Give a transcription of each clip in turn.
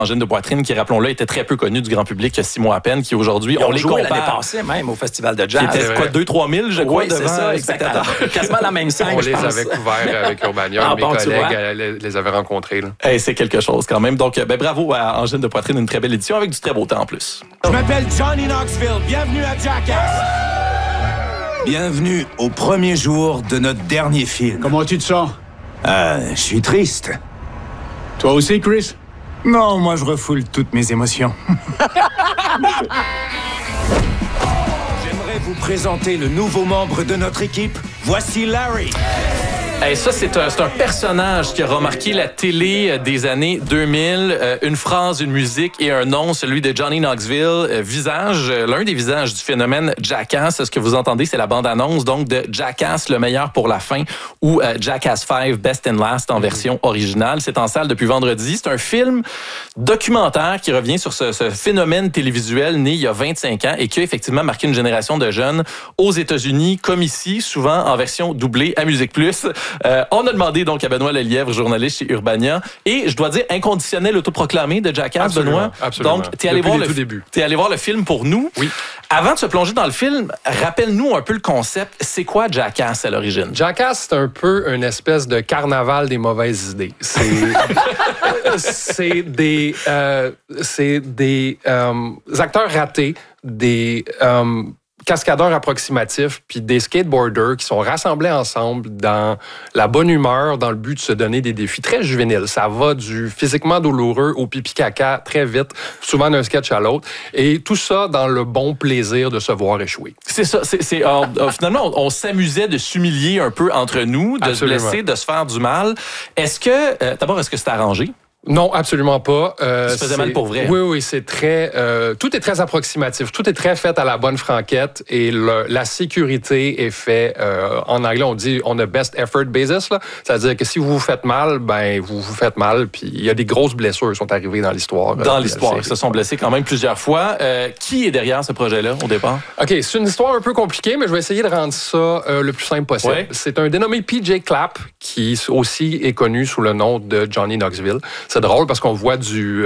Angine de Poitrine, qui, rappelons-le, était très peu connu du grand public il y a 6 mois à peine, qui aujourd'hui, on les compare. L'année passée même au Festival de jazz. Qui était quoi, 2-3 000, je crois, oui, devant ça, les spectateurs. Quasiment la même scène, On les avait couverts avec Urbania. Mes collègues les avaient rencontrés. Là. Hey, c'est quelque chose quand même. Donc, bravo à Angine de Poitrine, une très belle édition avec du très beau temps en plus. Je m'appelle Johnny Knoxville. Bienvenue à Jackass. Bienvenue au premier jour de notre dernier film. Comment tu te sens? Je suis triste. Toi aussi, Chris? Non, moi je refoule toutes mes émotions. J'aimerais vous présenter le nouveau membre de notre équipe. Voici Larry. Hey, ça, c'est un personnage qui a remarqué la télé des années 2000. Une phrase, une musique et un nom, celui de Johnny Knoxville. L'un des visages du phénomène Jackass. Ce que vous entendez, c'est la bande-annonce donc de Jackass, le meilleur pour la fin, ou Jackass 5, Best and Last en version originale. C'est en salle depuis vendredi. C'est un film documentaire qui revient sur ce phénomène télévisuel né il y a 25 ans et qui a effectivement marqué une génération de jeunes aux États-Unis, comme ici, souvent en version doublée à Musique Plus. On a demandé donc à Benoît Lelièvre, journaliste chez Urbania, et je dois dire inconditionnel autoproclamé de Jackass, absolument, Benoît. Absolument. Donc, t'es allé voir le film pour nous. Oui. Avant de se plonger dans le film, rappelle-nous un peu le concept. C'est quoi Jackass à l'origine? Jackass, c'est un peu une espèce de carnaval des mauvaises idées. C'est des acteurs ratés, des cascadeurs approximatifs puis des skateboarders qui sont rassemblés ensemble dans la bonne humeur, dans le but de se donner des défis très juvéniles. Ça va du physiquement douloureux au pipi-caca très vite, souvent d'un sketch à l'autre, et tout ça dans le bon plaisir de se voir échouer. C'est ça. Finalement, on s'amusait de s'humilier un peu entre nous, de Absolument. se blesser, de se faire du mal. Est-ce que c'était arrangé? Non, absolument pas. Ça se faisait mal pour vrai. Oui, c'est très... tout est très approximatif. Tout est très fait à la bonne franquette et la sécurité est faite... en anglais, on dit on a best effort basis. Là. C'est-à-dire que si vous vous faites mal, vous vous faites mal. Puis il y a des grosses blessures qui sont arrivées dans l'histoire. Ils se sont blessés quand même plusieurs fois. Qui est derrière ce projet-là au départ? OK, c'est une histoire un peu compliquée, mais je vais essayer de rendre ça le plus simple possible. Ouais. C'est un dénommé PJ Clapp qui aussi est connu sous le nom de Johnny Knoxville. C'est drôle parce qu'on voit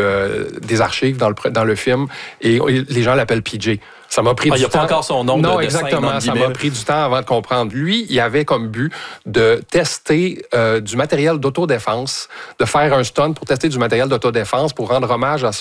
des archives dans le film et les gens l'appellent PJ. Ça m'a pris du temps. Il n'y a pas encore son nom. Non, de exactement. scène, ça m'a pris du temps avant de comprendre. Lui, il avait comme but de tester du matériel d'autodéfense, de faire un stunt pour tester du matériel d'autodéfense pour rendre hommage à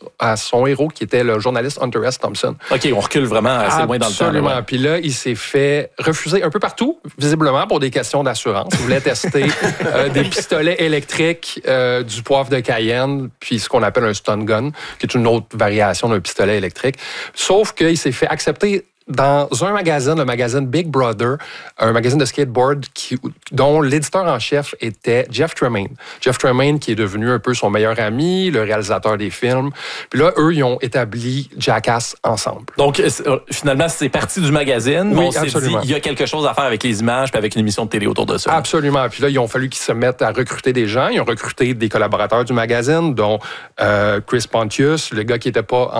son héros qui était le journaliste Hunter S. Thompson. OK, on recule vraiment assez loin dans le temps. Absolument. Puis là, il s'est fait refuser un peu partout, visiblement pour des questions d'assurance. Il voulait tester des pistolets électriques, du poivre de Cayenne, puis ce qu'on appelle un stun gun, qui est une autre variation d'un pistolet électrique. Sauf qu'il s'est fait accepter dans un magazine, le magazine Big Brother, un magazine de skateboard dont l'éditeur en chef était Jeff Tremaine. Jeff Tremaine qui est devenu un peu son meilleur ami, le réalisateur des films. Puis là, eux, ils ont établi Jackass ensemble. Donc, finalement, c'est parti du magazine, mais oui, on s'est dit, il y a quelque chose à faire avec les images puis avec une émission de télé autour de ça. Absolument. Puis là, ils ont fallu qu'ils se mettent à recruter des gens. Ils ont recruté des collaborateurs du magazine, dont Chris Pontius, le gars qui n'était pas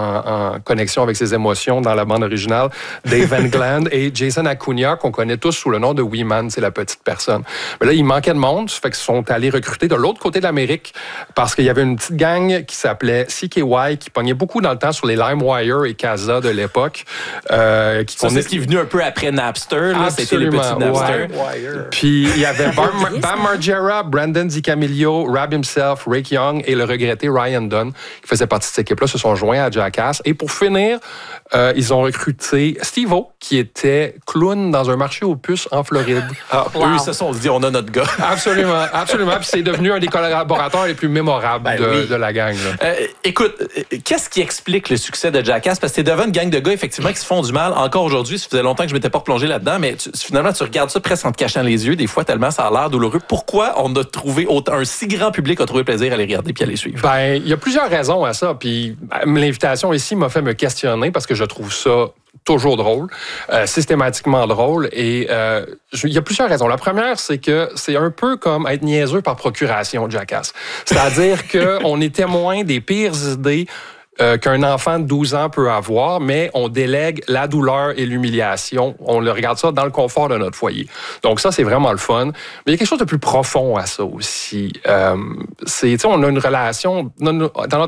en connexion avec ses émotions dans la bande originale, Dave Englund et Jason Acuna, qu'on connaît tous sous le nom de Wee Man, c'est la petite personne. Mais là, il manquait de monde, ça fait qu'ils sont allés recruter de l'autre côté de l'Amérique parce qu'il y avait une petite gang qui s'appelait CKY, qui pognait beaucoup dans le temps sur les LimeWire et Casa de l'époque. C'est ce qui est venu un peu après Napster. Là, c'était les petits Napster. Ouais. Puis il y avait Bam Margera, Brandon DiCamillo, Rab himself, Rick Young et le regretté Ryan Dunn, qui faisaient partie de cette équipe-là, se sont joints à Jackass. Et pour finir, ils ont recruté Steve-O, qui était clown dans un marché aux puces en Floride. Eux, ils se sont dit, on a notre gars. Absolument. Puis c'est devenu un des collaborateurs les plus mémorables de la gang. Écoute, qu'est-ce qui explique le succès de Jackass? Parce que t'es devant une gang de gars, effectivement, qui se font du mal. Encore aujourd'hui, ça faisait longtemps que je m'étais pas replongé là-dedans, mais finalement, tu regardes ça presque en te cachant les yeux, des fois, tellement ça a l'air douloureux. Pourquoi on a trouvé un si grand public a trouvé plaisir à les regarder puis à les suivre? Il y a plusieurs raisons à ça. Puis l'invitation ici m'a fait me questionner parce que je trouve ça toujours drôle, systématiquement drôle. Et il y a plusieurs raisons. La première, c'est que c'est un peu comme être niaiseux par procuration, Jackass. C'est-à-dire qu'on est témoin des pires idées qu'un enfant de 12 ans peut avoir, mais on délègue la douleur et l'humiliation. On le regarde ça dans le confort de notre foyer. Donc ça, c'est vraiment le fun. Mais il y a quelque chose de plus profond à ça aussi. On a une relation... Dans notre